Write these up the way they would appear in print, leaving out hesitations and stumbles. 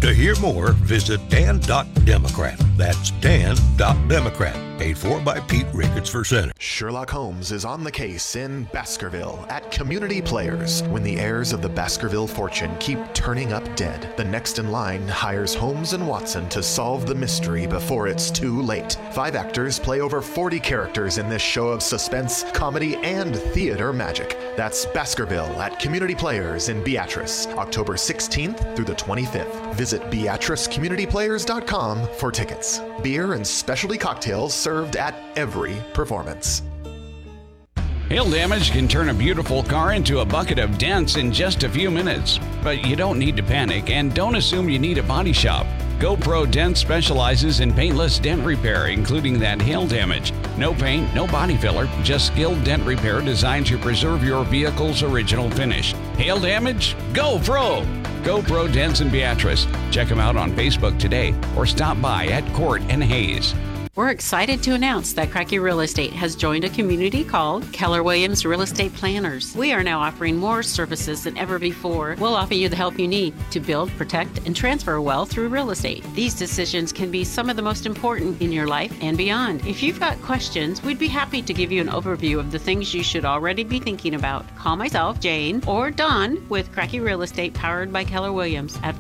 To hear more, visit Dan.Democrat. That's Dan.Democrat. Paid for by Pete Ricketts for Senate. Sherlock Holmes is on the case in Baskerville at Community Players. When the heirs of the Baskerville fortune keep turning up dead, the next in line hires Holmes and Watson to solve the mystery before it's too late. 5 actors play over 40 characters in this show of suspense, comedy, and theater magic. That's Baskerville at Community Players in Beatrice, October 16th through the 25th. Visit BeatriceCommunityPlayers.com for tickets. Beer and specialty cocktails served at every performance. Hail damage can turn a beautiful car into a bucket of dents in just a few minutes. But you don't need to panic and don't assume you need a body shop. GoPro Dent specializes in paintless dent repair, including that hail damage. No paint, no body filler, just skilled dent repair designed to preserve your vehicle's original finish. Hail damage? GoPro! GoPro Dents in Beatrice. Check them out on Facebook today or stop by at Court and Hayes. We're excited to announce that Cracky Real Estate has joined a community called Keller Williams Real Estate Planners. We are now offering more services than ever before. We'll offer you the help you need to build, protect, and transfer wealth through real estate. These decisions can be some of the most important in your life and beyond. If you've got questions, we'd be happy to give you an overview of the things you should already be thinking about. Call myself, Jane, or Don with Cracky Real Estate powered by Keller Williams at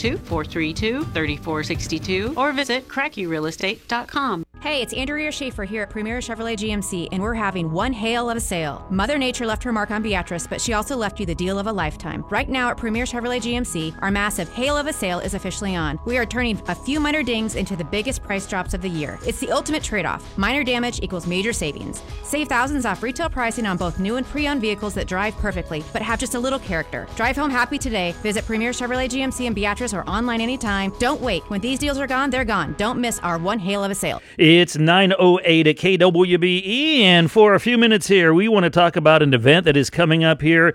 402-432-3462 or visit crackyrealestate.com. Hey, it's Andrea Schaefer here at Premier Chevrolet GMC, and we're having one hail of a sale. Mother Nature left her mark on Beatrice, but she also left you the deal of a lifetime. Right now at Premier Chevrolet GMC, our massive hail of a sale is officially on. We are turning a few minor dings into the biggest price drops of the year. It's the ultimate trade-off. Minor damage equals major savings. Save thousands off retail pricing on both new and pre-owned vehicles that drive perfectly, but have just a little character. Drive home happy today. Visit Premier Chevrolet GMC in Beatrice or online anytime. Don't wait. When these deals are gone, they're gone. Don't miss our one hail of a sale. It's 9:08 at KWBE, and for a few minutes here, we want to talk about an event that is coming up here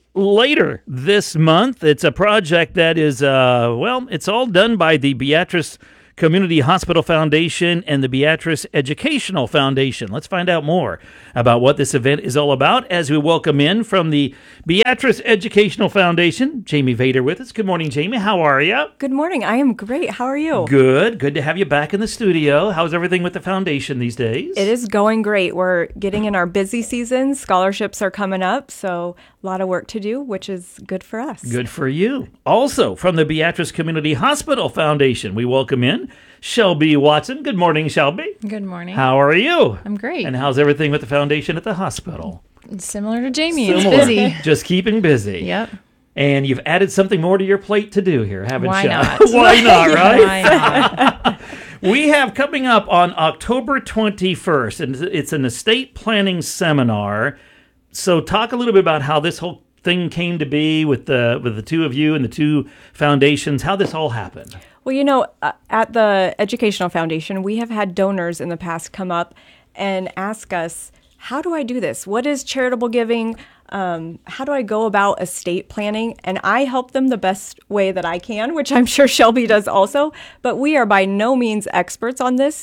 later this month. It's a project that is, it's all done by the Beatrice Community Hospital Foundation and the Beatrice Educational Foundation. Let's find out more about what this event is all about as we welcome in from the Beatrice Educational Foundation, Jamie Vader with us. Good morning, Jamie. How are you? Good morning. I am great. How are you? Good. Good to have you back in the studio. How's everything with the foundation these days? It is going great. We're getting in our busy season. Scholarships are coming up, so a lot of work to do, which is good for us. Good for you. Also, from the Beatrice Community Hospital Foundation, we welcome in Shelby Watson. Good morning, Shelby. Good morning. How are you? I'm great. And how's everything with the foundation at the hospital? Similar to Jamie. Similar. It's busy. Just keeping busy. Yep. And you've added something more to your plate to do here, haven't Why you? not? Why not, right? Why not? We have coming up on October 21st, and it's an estate planning seminar. So talk a little bit about how this whole thing came to be with the two of you and the two foundations, how this all happened. Well, at the Educational Foundation, we have had donors in the past come up and ask us, how do I do this? What is charitable giving? How do I go about estate planning? And I help them the best way that I can, which I'm sure Shelby does also. But we are by no means experts on this.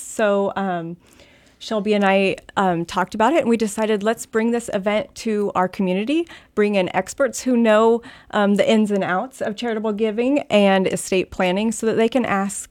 So Shelby and I talked about it, and we decided let's bring this event to our community, bring in experts who know the ins and outs of charitable giving and estate planning so that they can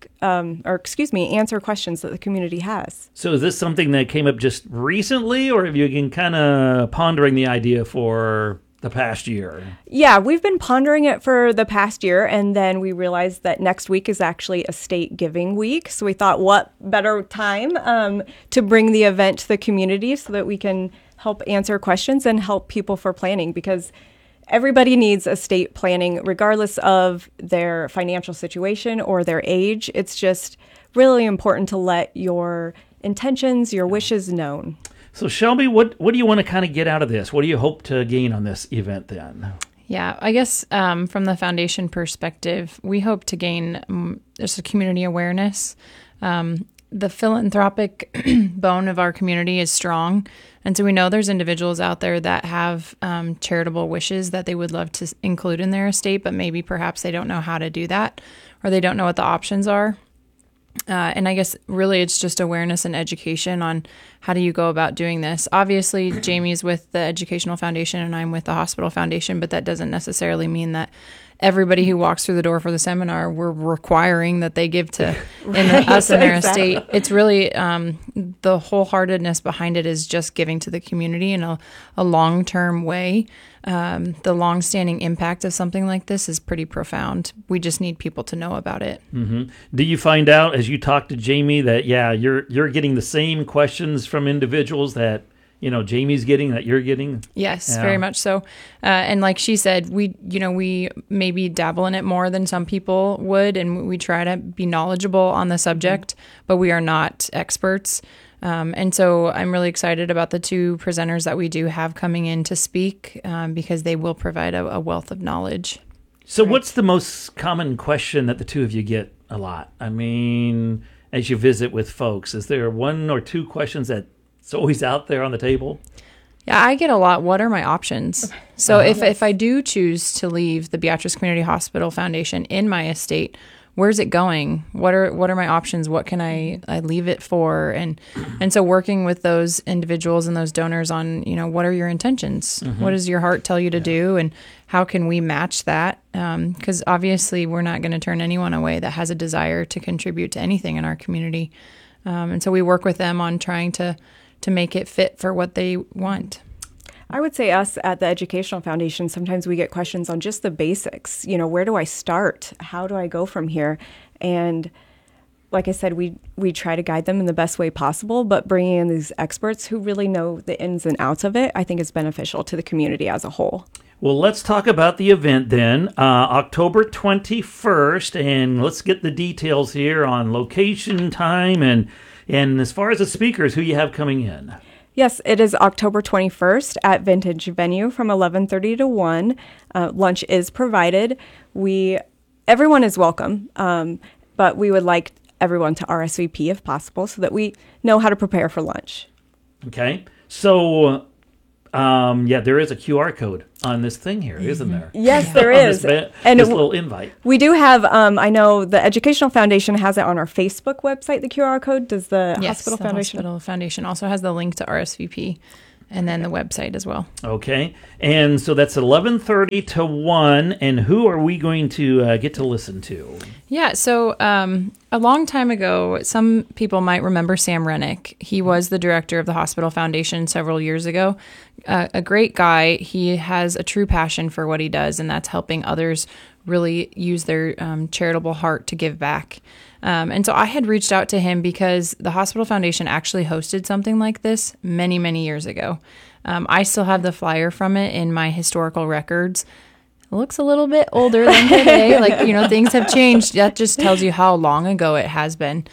answer questions that the community has. So is this something that came up just recently, or have you been kind of pondering the idea for the past year? Yeah, we've been pondering it for the past year, and then we realized that next week is actually estate giving week. So we thought, what better time to bring the event to the community so that we can help answer questions and help people for planning, because everybody needs estate planning regardless of their financial situation or their age. It's just really important to let your intentions, your wishes known. So Shelby, what do you want to kind of get out of this? What do you hope to gain on this event then? Yeah, I guess from the foundation perspective, we hope to gain just a community awareness. The philanthropic bone of our community is strong. And so we know there's individuals out there that have charitable wishes that they would love to include in their estate, but maybe perhaps they don't know how to do that, or they don't know what the options are. And I guess really it's just awareness and education on how do you go about doing this. Obviously, Jamie's with the Educational Foundation and I'm with the Hospital Foundation, but that doesn't necessarily mean that everybody who walks through the door for the seminar, we're requiring that they give to us and their estate. It's really the wholeheartedness behind it is just giving to the community in a long-term way. The long-standing impact of something like this is pretty profound. We just need people to know about it. Mm-hmm. Do you find out as you talk to Jamie that you're getting the same questions from individuals that Jamie's getting, that you're getting? Yes, very much so. And like she said, we maybe dabble in it more than some people would, and we try to be knowledgeable on the subject, but we are not experts. And so I'm really excited about the two presenters that we do have coming in to speak because they will provide a wealth of knowledge. So what's the most common question that the two of you get a lot? I mean, as you visit with folks, is there one or two questions that's always out there on the table? Yeah, I get a lot. What are my options? So if I do choose to leave the Beatrice Community Hospital Foundation in my estate, where's it going? What are my options? What can I leave it for? And so working with those individuals and those donors on, what are your intentions? Mm-hmm. What does your heart tell you to do? And how can we match that? Because obviously we're not going to turn anyone away that has a desire to contribute to anything in our community. And so we work with them on trying to make it fit for what they want. I would say us at the Educational Foundation, sometimes we get questions on just the basics. Where do I start? How do I go from here? And like I said, we try to guide them in the best way possible, but bringing in these experts who really know the ins and outs of it, I think is beneficial to the community as a whole. Well, let's talk about the event then, October 21st, and let's get the details here on location, time, and as far as the speakers, who you have coming in. Yes, it is October 21st at Vintage Venue from 11:30 to 1. Lunch is provided. Everyone is welcome, but we would like everyone to RSVP if possible so that we know how to prepare for lunch. Okay. So, there is a QR code on this thing here, isn't there? Yes, there is. And this little invite. We do have, I know the Educational Foundation has it on our Facebook website, the QR code. Does the Hospital Foundation? Hospital Foundation also has the link to RSVP and then the website as well. Okay. And so that's 11:30 to 1. And who are we going to get to listen to? Yeah. So a long time ago, some people might remember Sam Rennick. He was the director of the Hospital Foundation several years ago. A great guy. He has a true passion for what he does, and that's helping others really use their charitable heart to give back. And so I had reached out to him because the Hospital Foundation actually hosted something like this many, many years ago. I still have the flyer from it in my historical records. It looks a little bit older than today. Things have changed. That just tells you how long ago it has been.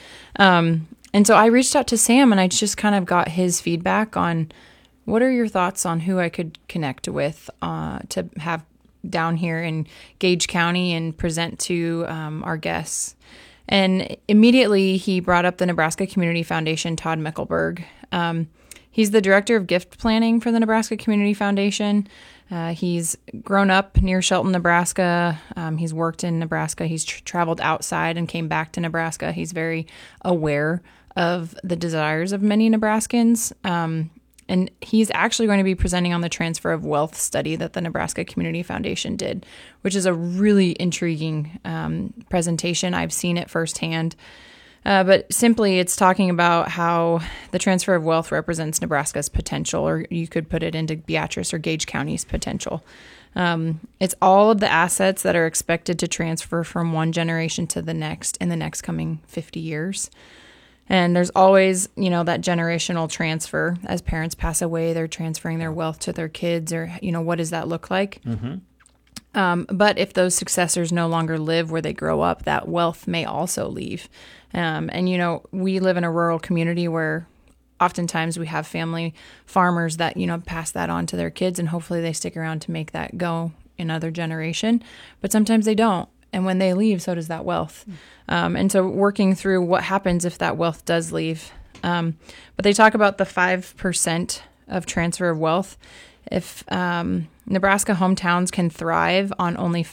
And so I reached out to Sam, and I just kind of got his feedback on what are your thoughts on who I could connect with to have down here in Gage County and present to our guests. And immediately he brought up the Nebraska Community Foundation, Todd Mickelberg. He's the director of gift planning for the Nebraska Community Foundation. He's grown up near Shelton, Nebraska. He's worked in Nebraska. He's traveled outside and came back to Nebraska. He's very aware of the desires of many Nebraskans. And he's actually going to be presenting on the transfer of wealth study that the Nebraska Community Foundation did, which is a really intriguing presentation. I've seen it firsthand. But simply, it's talking about how the transfer of wealth represents Nebraska's potential, or you could put it into Beatrice or Gage County's potential. It's all of the assets that are expected to transfer from one generation to the next in the next coming 50 years. And there's always, that generational transfer. As parents pass away, they're transferring their wealth to their kids, or, what does that look like? Mm-hmm. But if those successors no longer live where they grow up, that wealth may also leave. And, we live in a rural community where oftentimes we have family farmers that, pass that on to their kids, and hopefully they stick around to make that go another generation. But sometimes they don't. And when they leave, so does that wealth. And so working through what happens if that wealth does leave. But they talk about the 5% of transfer of wealth. If Nebraska hometowns can thrive on only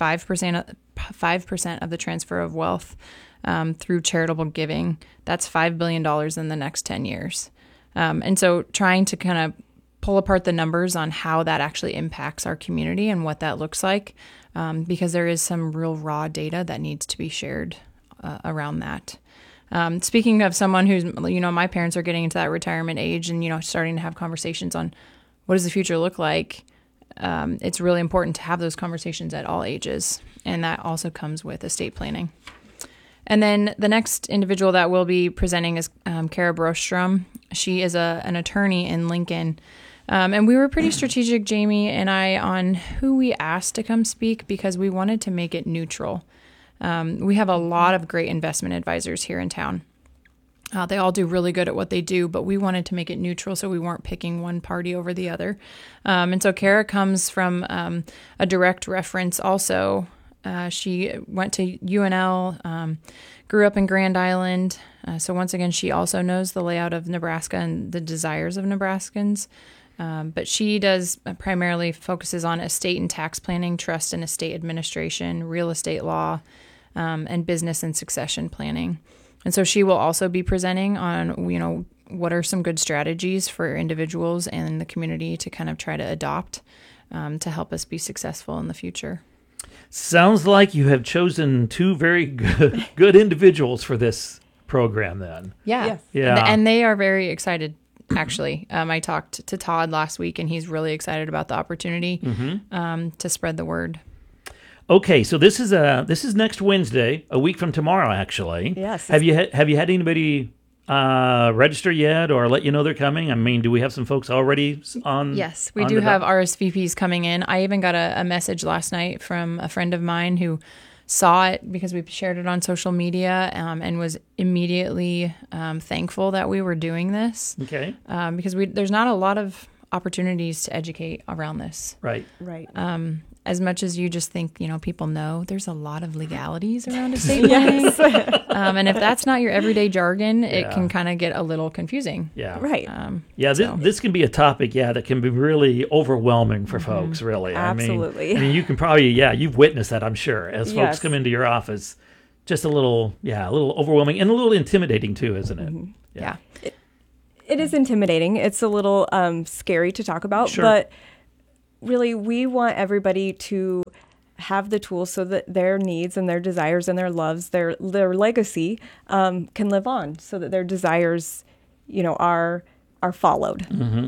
5% of the transfer of wealth through charitable giving, that's $5 billion in the next 10 years. And so trying to kind of pull apart the numbers on how that actually impacts our community and what that looks like. because there is some real raw data that needs to be shared around that. Speaking of someone who's, my parents are getting into that retirement age and, starting to have conversations on what does the future look like. It's really important to have those conversations at all ages. And that also comes with estate planning. And then the next individual that will be presenting is Kara Brostrom. She is an attorney in Lincoln. And we were pretty strategic, Jamie and I, on who we asked to come speak because we wanted to make it neutral. We have a lot of great investment advisors here in town. They all do really good at what they do, but we wanted to make it neutral so we weren't picking one party over the other. And so Kara comes from a direct reference also. She went to UNL, grew up in Grand Island. So once again, she also knows the layout of Nebraska and the desires of Nebraskans. But she does primarily focuses on estate and tax planning, trust and estate administration, real estate law, and business and succession planning. And so she will also be presenting on, what are some good strategies for individuals and the community to kind of try to adopt to help us be successful in the future. Sounds like you have chosen two very good individuals for this program then. Yeah. Yes. Yeah. And they are very excited, actually. I talked to Todd last week, and he's really excited about the opportunity to spread the word. Okay, so this is next Wednesday, a week from tomorrow, actually. Yes. Have you had anybody register yet, or let you know they're coming? I mean, do we have some folks already on? Yes, we do have RSVPs coming in. I even got a message last night from a friend of mine who saw it because we shared it on social media and was immediately thankful that we were doing this. Okay. Because there's not a lot of opportunities to educate around this. Right. Right. As much as you just think, people know, there's a lot of legalities around estate planning. And if that's not your everyday jargon, it can kind of get a little confusing. Yeah. Right. This can be a topic, that can be really overwhelming for folks, really. Absolutely. I mean, you can probably, you've witnessed that, I'm sure, as folks come into your office. Just a little overwhelming and a little intimidating too, isn't it? Mm-hmm. Yeah. It is intimidating. It's a little scary to talk about, but really, we want everybody to have the tools so that their needs and their desires and their loves, their legacy can live on, so that their desires, are followed. Mm-hmm.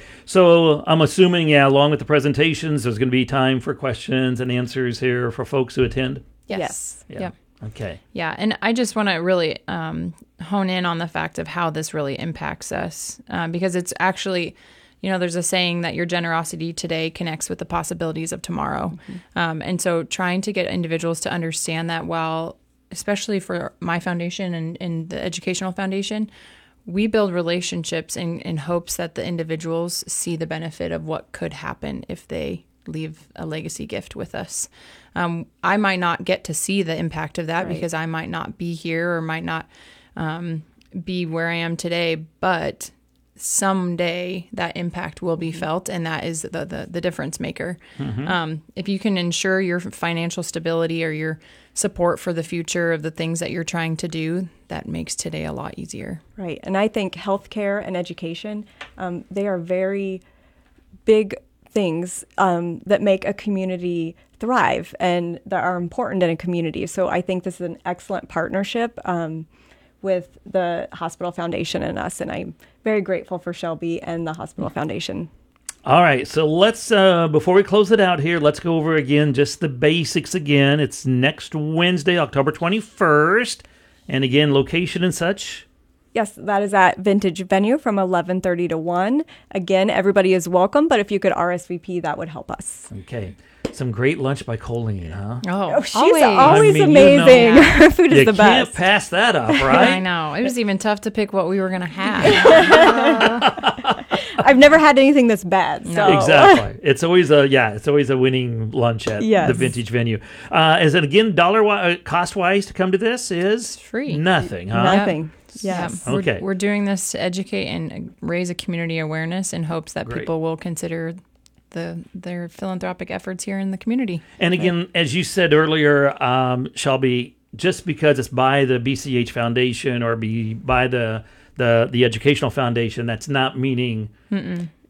So I'm assuming, along with the presentations, there's going to be time for questions and answers here for folks who attend. Yes. Yeah. Okay. Yeah, and I just want to really hone in on the fact of how this really impacts us, because it's actually, there's a saying that your generosity today connects with the possibilities of tomorrow. Mm-hmm. And so trying to get individuals to understand that, while, especially for my foundation and the Educational Foundation, we build relationships in hopes that the individuals see the benefit of what could happen if they leave a legacy gift with us. I might not get to see the impact of that because I might not be here or might not be where I am today, but someday that impact will be felt, and that is the difference maker. Mm-hmm. If you can ensure your financial stability or your support for the future of the things that you're trying to do, that makes today a lot easier. Right. And I think healthcare and education, they are very big things that make a community thrive and that are important in a community. So I think this is an excellent partnership with the Hospital Foundation and us, and I'm very grateful for Shelby and the Hospital Foundation. All right, so let's, before we close it out here, let's go over again just the basics again. It's next Wednesday, October 21st, and again, location and such. Yes, that is at Vintage Venue from 11:30 to 1. Again, everybody is welcome, but if you could RSVP, that would help us. Okay. Some great lunch by Colleen, huh? Oh, she's always amazing. Her food is the best. You can't pass that up, right? I know. It was even tough to pick what we were going to have. I've never had anything this bad. So. Exactly. It's always a winning lunch at the Vintage Venue. Is it again cost wise to come to this is free? Nothing, huh? Nothing. Yes. Yeah. Okay. We're doing this to educate and raise a community awareness in hopes that people will consider their philanthropic efforts here in the community. And again, as you said earlier, Shelby, just because it's by the BCH Foundation or by the Educational Foundation, that's not meaning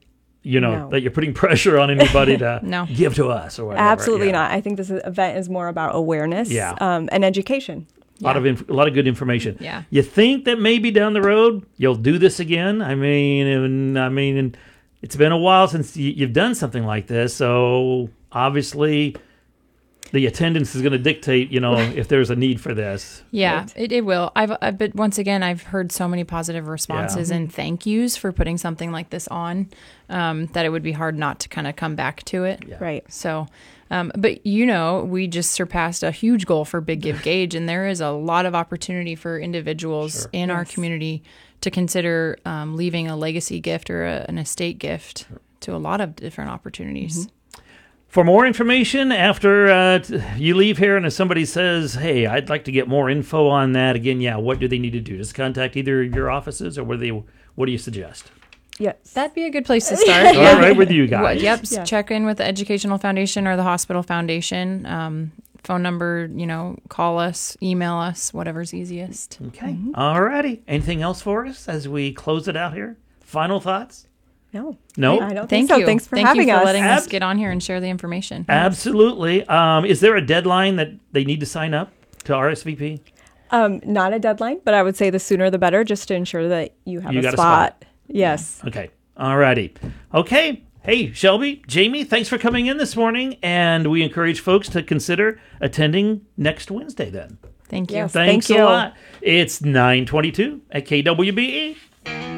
No. that you're putting pressure on anybody to No. give to us or whatever. Absolutely Yeah. not. I think this event is more about awareness Yeah. and education. A lot of good information. Yeah. You think that maybe down the road you'll do this again? I mean, it's been a while since you've done something like this, so obviously the attendance is going to dictate, if there's a need for this. Yeah, Right. it will. But once again, I've heard so many positive responses and thank yous for putting something like this on, that it would be hard not to kind of come back to it. Yeah. Right. So, but we just surpassed a huge goal for Big Give Gauge, and there is a lot of opportunity for individuals in our community to consider leaving a legacy gift or an estate gift to a lot of different opportunities. For more information, after you leave here and if somebody says, hey, I'd like to get more info on that, again, what do they need to do? Just contact either your offices or what do you suggest? Yes. That'd be a good place to start. All right with you guys. Yep. Yeah. Check in with the Educational Foundation or the Hospital Foundation. Phone number, call us, email us, whatever's easiest. Okay. All righty. Anything else for us as we close it out here? Final thoughts? No. No? I don't Thank think so. you. Thanks for Thank having you for us. letting us get on here and share the information. Absolutely. Is there a deadline that they need to sign up to RSVP? Not a deadline, but I would say the sooner the better, just to ensure that you have You a got a spot. spot. Yes. Okay. All righty. Okay. Hey, Shelby, Jamie, thanks for coming in this morning, and we encourage folks to consider attending next Wednesday then. Thank you. Yes. Thanks Thank a you. lot. It's 9:22 at KWBE.